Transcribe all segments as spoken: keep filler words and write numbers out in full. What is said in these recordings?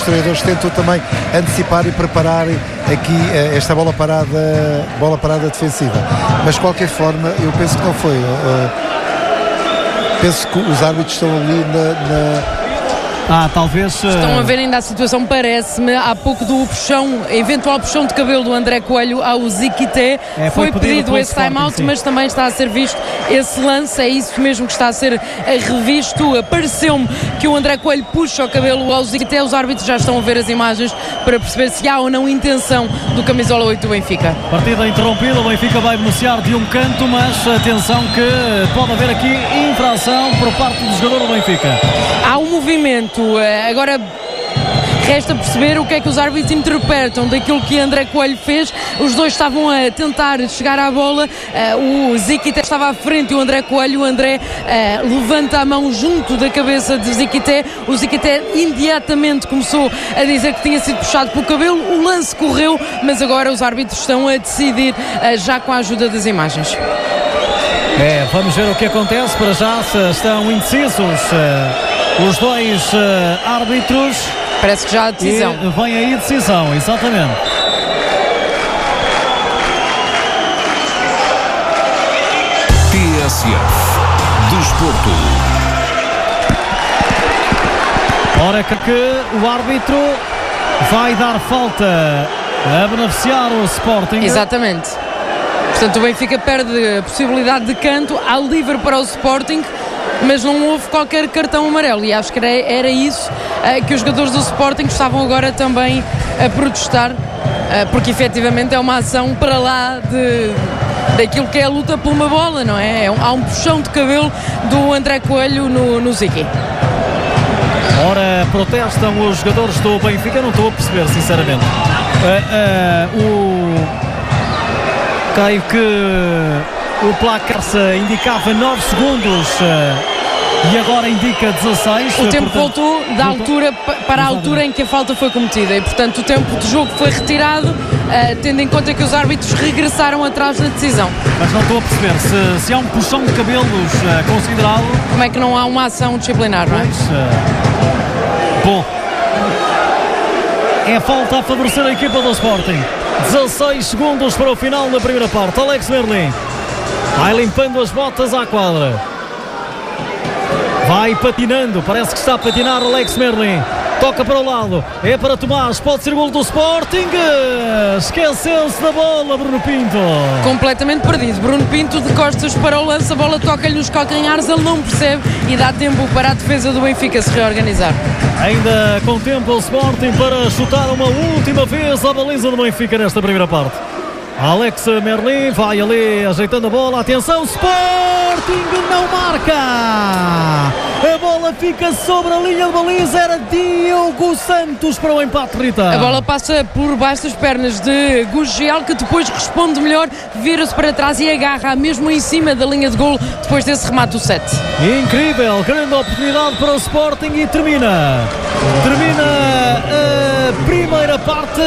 Os treinadores tentam também antecipar e preparar aqui uh, esta bola parada, bola parada defensiva. Mas de qualquer forma, eu penso que não foi. Uh, penso que os árbitros estão ali na... na Ah, talvez... Uh... Estão a ver ainda a situação, parece-me, há pouco do puxão, eventual puxão de cabelo do André Coelho ao Ziquité. É, foi, foi pedido esse time-out, mas também está a ser visto esse lance, é isso mesmo que está a ser revisto. Pareceu-me que o André Coelho puxa o cabelo ao Ziquité, os árbitros já estão a ver as imagens para perceber se há ou não intenção do camisola oito do Benfica. Partida interrompida, o Benfica vai beneficiar de um canto, mas atenção que pode haver aqui infração por parte do jogador do Benfica. Há um movimento. Agora resta perceber o que é que os árbitros interpretam daquilo que André Coelho fez. Os dois estavam a tentar chegar à bola, o Ziquité estava à frente e o André Coelho. O André uh, levanta a mão junto da cabeça de Ziquité. O Ziquité imediatamente começou a dizer que tinha sido puxado pelo cabelo. O lance correu, mas agora os árbitros estão a decidir uh, já com a ajuda das imagens. É, vamos ver o que acontece. Para já estão indecisos uh... os dois uh, árbitros. Parece que já há decisão. E vem aí decisão, exatamente. T S F Desporto. Ora que, que o árbitro vai dar falta a beneficiar o Sporting. Exatamente. Portanto, o Benfica perde a possibilidade de canto, há livre para o Sporting, mas não houve qualquer cartão amarelo, e acho que era, era isso uh, que os jogadores do Sporting estavam agora também a protestar, uh, porque efetivamente é uma ação para lá de, daquilo que é a luta por uma bola, não é? é um, há um puxão de cabelo do André Coelho no, no Ziqui. Ora, protestam os jogadores do Benfica, não estou a perceber, sinceramente. Uh, uh, o... Creio que o placar indicava nove segundos uh, e agora indica dezasseis. O tempo portanto, voltou da altura para a altura em que a falta foi cometida e, portanto, o tempo de jogo foi retirado, uh, tendo em conta que os árbitros regressaram atrás da decisão. Mas não estou a perceber se, se há um puxão de cabelos uh, considerado. Como é que não há uma ação disciplinar, não é? Pois, uh, bom, é falta a favorecer a equipa do Sporting. dezasseis segundos para o final da primeira parte. Alex Merlin vai limpando as botas à quadra, vai patinando, parece que está a patinar Alex Merlin. Toca para o lado, é para Tomás, pode ser o golo do Sporting. Esqueceu-se da bola Bruno Pinto. Completamente perdido. Bruno Pinto de costas para o lance, a bola toca-lhe nos calcanhares, ele não percebe e dá tempo para a defesa do Benfica se reorganizar. Ainda com tempo o Sporting para chutar uma última vez a baliza do Benfica nesta primeira parte. Alex Merlin vai ali ajeitando a bola, atenção, Sporting não marca, a bola fica sobre a linha de baliza, era Diogo Santos para o empate, Rita. A bola passa por baixo das pernas de Gugel, que depois responde melhor, vira-se para trás e agarra mesmo em cima da linha de golo depois desse remate do sete. Incrível, grande oportunidade para o Sporting e termina, termina a primeira parte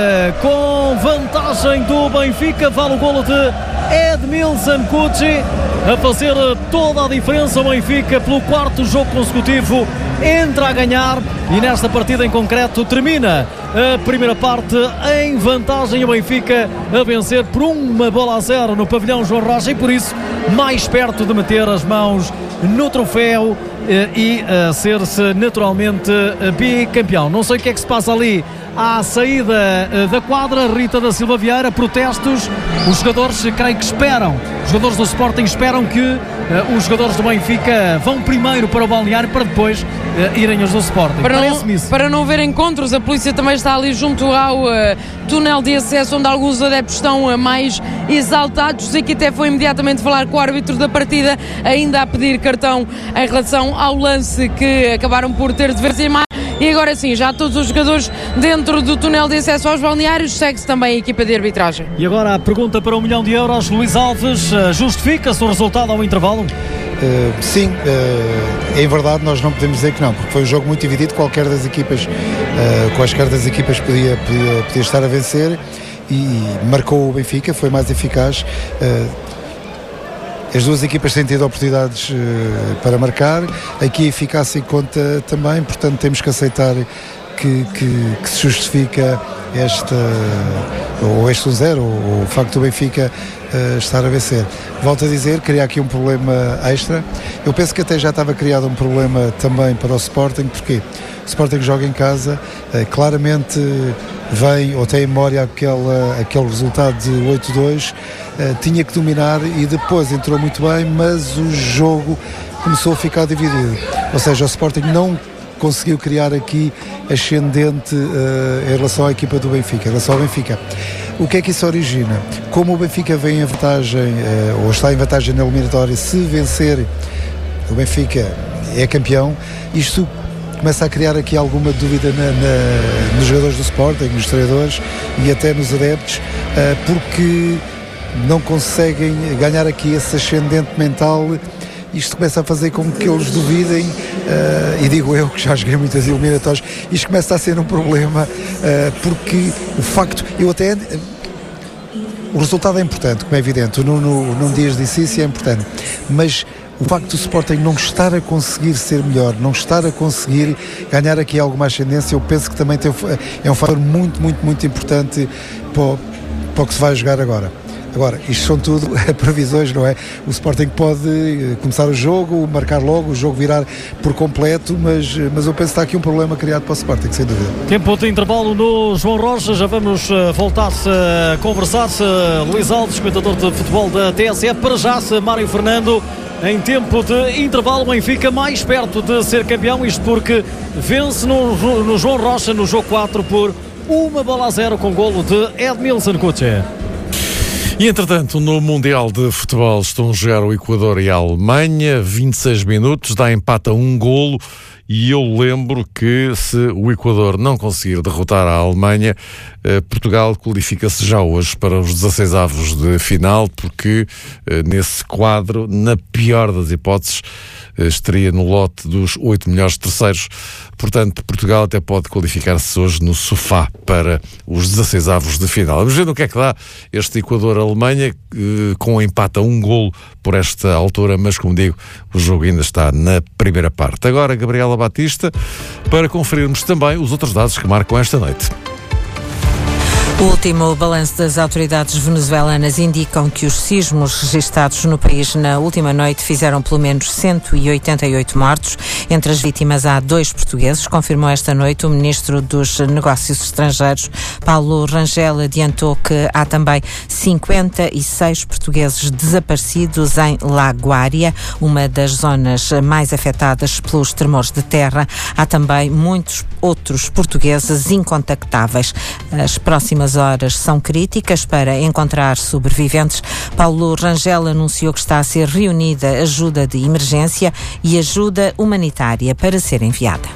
com vantagem do Benfica, vale o golo de Edmilson Cucci a fazer toda a diferença. O Benfica, pelo quarto jogo consecutivo, entra a ganhar e nesta partida em concreto termina a primeira parte em vantagem, o Benfica a vencer por uma bola a zero no pavilhão João Rocha e por isso mais perto de meter as mãos no troféu e uh, ser-se naturalmente uh, bicampeão. Não sei o que é que se passa ali à saída uh, da quadra. Rita da Silva Vieira, protestos, os jogadores creio que esperam, os jogadores do Sporting esperam que uh, os jogadores do Benfica vão primeiro para o balneário para depois uh, irem os do Sporting. Para não, para não haver encontros, a polícia também está ali junto ao uh, túnel de acesso onde alguns adeptos estão uh, mais exaltados. Ziquité foi imediatamente falar com o árbitro da partida, ainda a pedir cartão em relação ao lance que acabaram por ter de ver em mais. E agora sim, já todos os jogadores dentro do túnel de acesso aos balneários, segue-se também a equipa de arbitragem. E agora a pergunta para um milhão de euros, Luís Alves, justifica-se o resultado ao intervalo? Uh, sim, uh, em verdade nós não podemos dizer que não, porque foi um jogo muito dividido, qualquer das equipas, uh, quaisquer das equipas podia, podia, podia estar a vencer e marcou o Benfica, foi mais eficaz. Uh, As duas equipas têm tido oportunidades uh, para marcar, aqui a eficácia conta também, portanto temos que aceitar que, que, que se justifica esta, ou este um zero, ou o facto do Benfica uh, estar a vencer. Volto a dizer, criar aqui um problema extra. Eu penso que até já estava criado um problema também para o Sporting, porque o Sporting joga em casa, uh, claramente vem ou tem em memória aquela, aquele resultado de oito a dois, uh, tinha que dominar e depois entrou muito bem, mas o jogo começou a ficar dividido. Ou seja, o Sporting não conseguiu criar aqui ascendente uh, em relação à equipa do Benfica, em relação ao Benfica. O que é que isso origina? Como o Benfica vem em vantagem, uh, ou está em vantagem na eliminatória, se vencer o Benfica é campeão, isto começa a criar aqui alguma dúvida na, na, nos jogadores do Sporting, nos treinadores e até nos adeptos, uh, porque não conseguem ganhar aqui esse ascendente mental. Isto começa a fazer com que eles duvidem, uh, e digo eu que já joguei muitas eliminatórias, isto começa a ser um problema, uh, porque o facto, eu até, uh, o resultado é importante, como é evidente, o Nuno, Nuno Dias disse isso e é importante, mas o facto do Sporting não estar a conseguir ser melhor, não estar a conseguir ganhar aqui alguma ascendência, eu penso que também tem, é um fator muito, muito, muito importante para o, para o que se vai jogar agora. Agora, isto são tudo previsões, não é? O Sporting pode começar o jogo, marcar logo, o jogo virar por completo, mas, mas eu penso que está aqui um problema criado para o Sporting, sem dúvida. Tempo de intervalo no João Rocha, já vamos uh, voltar a conversar. Uh, Luís Alves, comentador de futebol da T S F, para já, Mário Fernando. Em tempo de intervalo, o Benfica mais perto de ser campeão, isto porque vence no, no João Rocha no jogo quatro por uma bola a zero com golo de Edmilson Kuche. E entretanto, no Mundial de Futebol estão a jogar o Equador e a Alemanha, vinte e seis minutos, dá empate a um golo, e eu lembro que se o Equador não conseguir derrotar a Alemanha, eh, Portugal qualifica-se já hoje para os dezasseis avos de final, porque eh, nesse quadro, na pior das hipóteses, eh, estaria no lote dos oito melhores terceiros. Portanto, Portugal até pode qualificar-se hoje no sofá para os dezasseis avos de final. Vamos ver no que é que dá este Equador-Alemanha, eh, com um empate a um golo por esta altura, mas como digo, o jogo ainda está na primeira parte. Agora, Gabriela Batista, para conferirmos também os outros dados que marcam esta noite. O último balanço das autoridades venezuelanas indicam que os sismos registados no país na última noite fizeram pelo menos cento e oitenta e oito mortos. Entre as vítimas há dois portugueses, confirmou esta noite o ministro dos Negócios Estrangeiros, Paulo Rangel. Adiantou que há também cinquenta e seis portugueses desaparecidos em La Guaira, uma das zonas mais afetadas pelos tremores de terra. Há também muitos outros portugueses incontactáveis. As próximas horas são críticas para encontrar sobreviventes. Paulo Rangel anunciou que está a ser reunida ajuda de emergência e ajuda humanitária para ser enviada.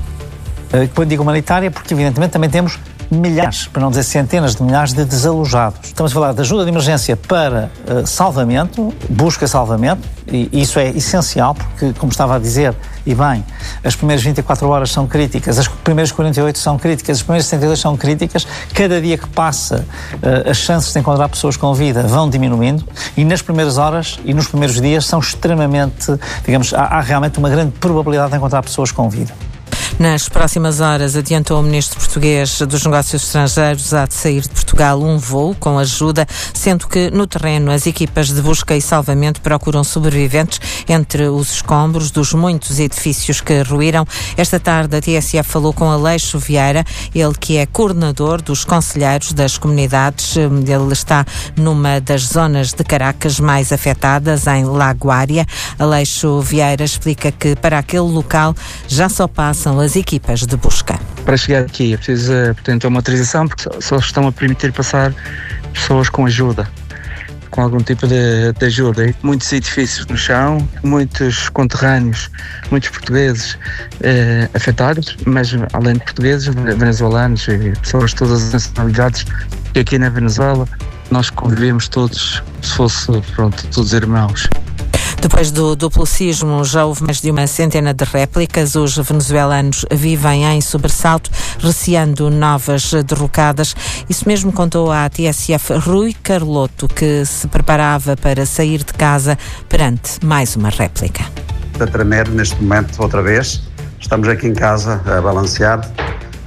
Quando digo humanitária, porque evidentemente também temos milhares, para não dizer centenas de milhares de desalojados. Estamos a falar de ajuda de emergência para uh, salvamento, busca salvamento, e isso é essencial porque, como estava a dizer, e bem, as primeiras vinte e quatro horas são críticas, as primeiras quarenta e oito são críticas, as primeiras setenta e dois são críticas. Cada dia que passa, uh, as chances de encontrar pessoas com vida vão diminuindo, e nas primeiras horas e nos primeiros dias são extremamente, digamos, há, há realmente uma grande probabilidade de encontrar pessoas com vida. Nas próximas horas, adiantou o ministro português dos Negócios Estrangeiros, há de sair de Portugal um voo com ajuda, sendo que no terreno as equipas de busca e salvamento procuram sobreviventes entre os escombros dos muitos edifícios que ruíram. Esta tarde a T S F falou com Aleixo Vieira, ele que é coordenador dos conselheiros das comunidades. Ele está numa das zonas de Caracas mais afetadas, em La Guaira. Aleixo Vieira explica que para aquele local já só passam as equipas de busca. Para chegar aqui é preciso, portanto, uma autorização, porque só estão a permitir passar pessoas com ajuda, com algum tipo de, de ajuda. Muitos edifícios no chão, muitos conterrâneos, muitos portugueses eh, afetados, mas além de portugueses, venezuelanos e pessoas de todas as nacionalidades, que aqui na Venezuela nós convivemos todos, se fosse, pronto, todos irmãos. Depois do duplo sismo, já houve mais de uma centena de réplicas. Os venezuelanos vivem em sobressalto, receando novas derrocadas. Isso mesmo contou à T S F Rui Carloto, que se preparava para sair de casa perante mais uma réplica. A tremer neste momento outra vez. Estamos aqui em casa a balancear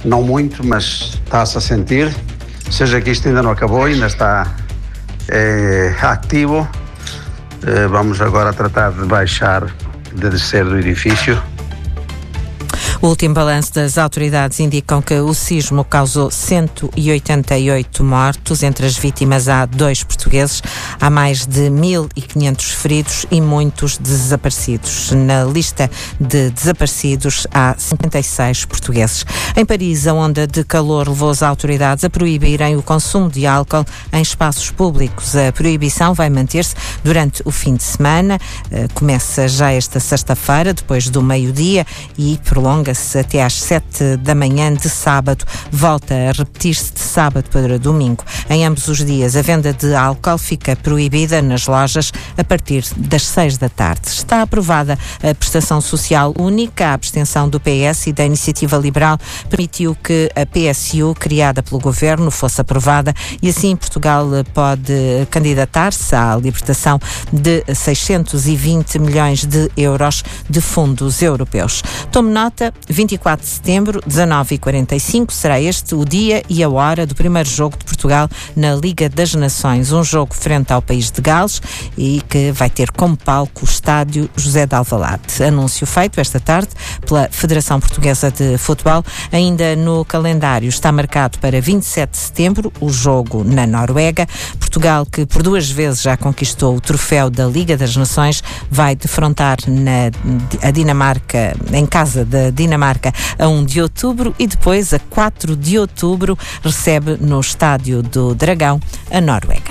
não muito, mas está-se a sentir. Seja que isto ainda não acabou, ainda está é, ativo. É, vamos agora tratar de baixar, de descer do edifício. O último balanço das autoridades indicam que o sismo causou cento e oitenta e oito mortos. Entre as vítimas há dois portugueses. Há mais de mil e quinhentos feridos e muitos desaparecidos. Na lista de desaparecidos há cinquenta e seis portugueses. Em Paris, a onda de calor levou as autoridades a proibirem o consumo de álcool em espaços públicos. A proibição vai manter-se durante o fim de semana. Começa já esta sexta-feira, depois do meio-dia, e prolonga até às sete da manhã de sábado. Volta a repetir-se de sábado para domingo. Em ambos os dias, a venda de álcool fica proibida nas lojas a partir das seis da tarde. Está aprovada a prestação social única. A abstenção do P S e da Iniciativa Liberal permitiu que a P S U, criada pelo Governo, fosse aprovada e assim Portugal pode candidatar-se à libertação de seiscentos e vinte milhões de euros de fundos europeus. Tome nota, vinte e quatro de setembro, dezanove e quarenta e cinco, será este o dia e a hora do primeiro jogo de Portugal na Liga das Nações. Um jogo frente ao país de Gales e que vai ter como palco o estádio José de Alvalade. Anúncio feito esta tarde pela Federação Portuguesa de Futebol. Ainda no calendário está marcado para vinte e sete de setembro o jogo na Noruega. Portugal, que por duas vezes já conquistou o troféu da Liga das Nações, vai defrontar na, a Dinamarca, em casa da Dinamarca, a um de outubro e depois a quatro de outubro recebe no Estádio do Dragão a Noruega.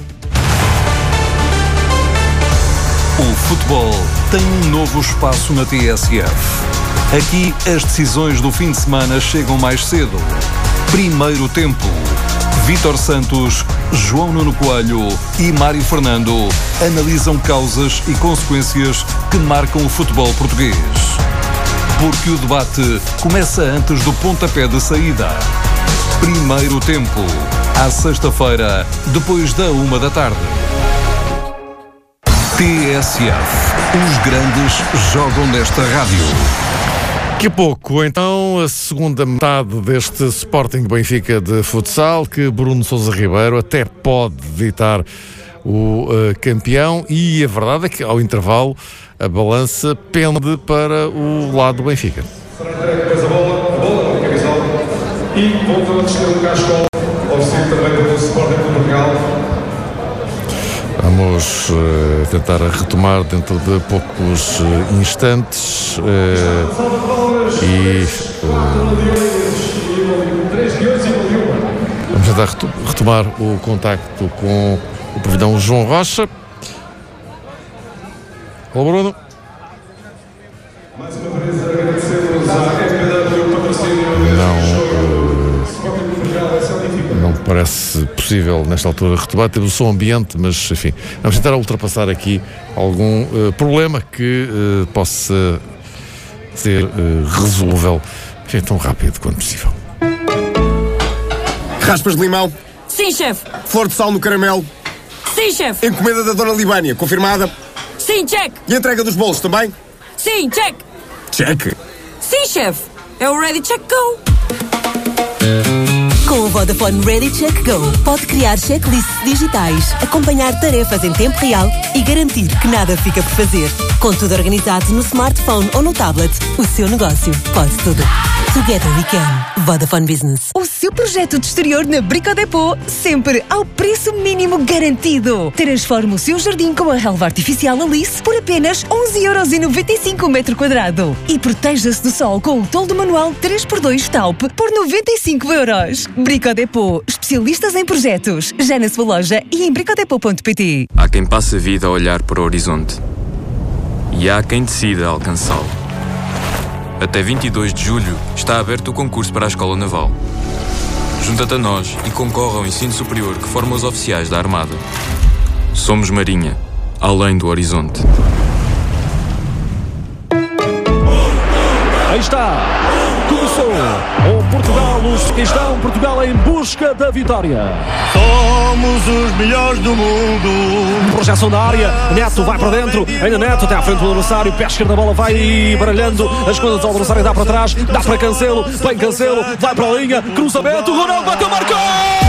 O futebol tem um novo espaço na T S F. Aqui as decisões do fim de semana chegam mais cedo. Primeiro tempo. Vítor Santos, João Nuno Coelho e Mário Fernando analisam causas e consequências que marcam o futebol português. Porque o debate começa antes do pontapé de saída. Primeiro tempo, à sexta-feira, depois da uma da tarde. T S F. Os grandes jogam nesta rádio. Daqui a pouco, então, a segunda metade deste Sporting Benfica de futsal, que Bruno Sousa Ribeiro até pode ditar o uh, campeão, e a verdade é que ao intervalo a balança pende para o lado do Benfica. Depois a bola, a bola, a camisola, e voltou a descer o casco, oferecido também pelo Sporting de Portugal. Vamos uh, tentar retomar dentro de poucos uh, instantes uh, e uh, vamos tentar retomar o contacto com o pavilhão João Rocha. Olá, Bruno. Mais uma vez agradecemos à R P W o patrocínio. Não parece possível nesta altura retomar. Temos o som ambiente, mas enfim, vamos tentar ultrapassar aqui algum uh, problema que uh, possa ser uh, resolvível, enfim, tão rápido quanto possível. Raspas de limão? Sim, chefe. Flor de sal no caramelo? Sim, chefe. Encomenda da Dona Libânia, confirmada? Sim, check. E a entrega dos bolos também? Sim, check. Check. Sim, chefe. É o Ready Check Go. Com o Vodafone Ready Check Go, pode criar checklists digitais, acompanhar tarefas em tempo real e garantir que nada fica por fazer. Com tudo organizado no smartphone ou no tablet, o seu negócio pode tudo. Together we can. Vodafone Business. O seu projeto de exterior na Brico Dépôt, sempre ao preço mínimo garantido. Transforme o seu jardim com a relva artificial Alice por apenas onze euros e noventa e cinco o metro quadrado. E proteja-se do sol com o toldo manual três por dois Taup por noventa e cinco euros. Brico Dépôt, especialistas em projetos. Já na sua loja e em bricodepot ponto pt. Há quem passe a vida a olhar para o horizonte. E há quem decida alcançá-lo. Até vinte e dois de julho está aberto o concurso para a Escola Naval. Junta-te a nós e concorre ao ensino superior que forma os oficiais da Armada. Somos Marinha, além do horizonte. Aí está! Começou isso. O Portugal, os que estão, Portugal em busca da vitória. Somos os melhores do mundo. Projeção da área, Neto vai para dentro, ainda Neto até à frente do adversário, pé esquerdo da bola vai baralhando as coisas ao adversário, dá para trás, dá para Cancelo, vem Cancelo, vai para a linha, cruzamento, Ronaldo bateu, marcou!